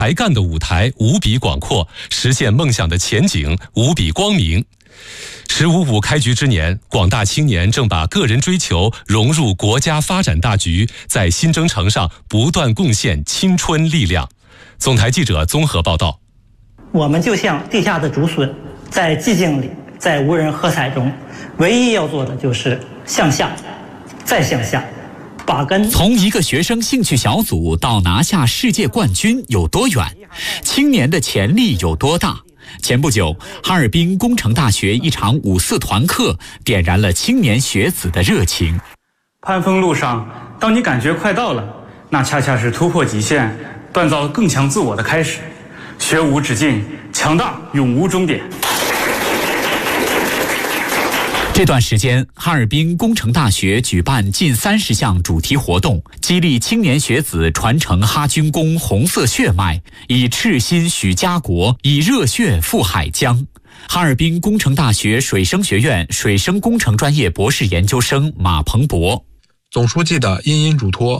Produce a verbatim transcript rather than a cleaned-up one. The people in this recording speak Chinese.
才干的舞台无比广阔，实现梦想的前景无比光明。十五五开局之年，广大青年正把个人追求融入国家发展大局，在新征程上不断贡献青春力量。总台记者综合报道。 我们就像地下的竹笋，在寂静里，在无人喝彩中，唯一要做的就是向下，再向下，把根。 从一个学生兴趣小组到拿下世界冠军有多远？青年的潜力有多大？前不久，哈尔滨工程大学一场五四团课点燃了青年学子的热情。 攀峰路上，当你感觉快到了，那恰恰是突破极限、锻造更强自我的开始。学无止境，强大永无终点。 这段时间，哈尔滨工程大学举办近三十项主题活动，激励青年学子传承哈军功红色血脉，以赤心许家国，以热血赴海疆。哈尔滨工程大学水生学院水生工程专业博士研究生马鹏博， 总书记的殷殷嘱托